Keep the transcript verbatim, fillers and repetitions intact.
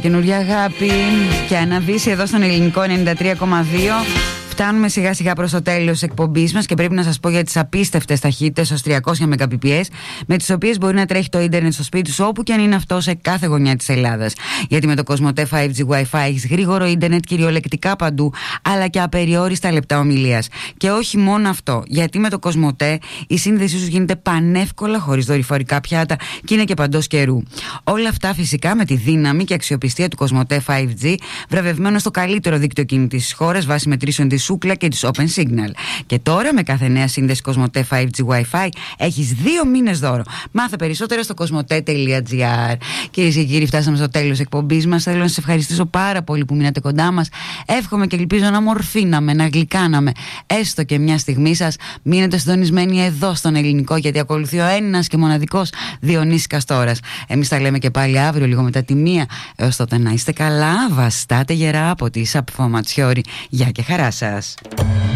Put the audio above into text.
Καινούργια αγάπη και αναβήσει εδώ στον ελληνικό ενενήντα τρία κόμμα δύο. Φτάνουμε σιγά σιγά προς το τέλος της εκπομπής μας και πρέπει να σας πω για τις απίστευτες ταχύτητες ως τριακόσια Mbps με τις οποίες μπορεί να τρέχει το ίντερνετ στο σπίτι σου όπου και αν είναι αυτό σε κάθε γωνιά της Ελλάδας. Γιατί με το Κοσμοτέ φάιβ τζι Wi-Fi έχεις γρήγορο ίντερνετ κυριολεκτικά παντού, αλλά και απεριόριστα λεπτά ομιλίας. Και όχι μόνο αυτό, γιατί με το Κοσμοτέ η σύνδεσή σου γίνεται πανεύκολα χωρίς δορυφορικά πιάτα και είναι και παντός καιρού. Όλα αυτά φυσικά με τη δύναμη και αξιοπιστία του Κοσμοτέ φάιβ τζι, βραβευμένο στο καλύτερο δίκτυο κινητής της χώρας βάσει μετρήσεων της Σούκλα και της Open Signal. Και τώρα με κάθε νέα σύνδεση Κοσμοτέ φάιβ τζι Wi-Fi έχεις δύο μήνες δώρο. Μάθε περισσότερα στο κοσμοτέ τελεία τζι άρ. Κυρίες και κύριοι, φτάσαμε στο τέλος της εκπομπής μας. Θέλω να σας ευχαριστήσω πάρα πολύ που μείνατε κοντά μας. Εύχομαι και ελπίζω να μορφήναμε, να γλυκάναμε έστω και μια στιγμή σας. Μείνετε συντονισμένοι εδώ στον ελληνικό, γιατί ακολουθεί ο ένας και μοναδικός Διονύσης Καστόρας. Εμείς τα λέμε και πάλι αύριο λίγο μετά τη μία. Έως τότε να είστε καλά, βαστάτε γερά από τη Σαπφωματσιόρη. Γεια και χαρά σας.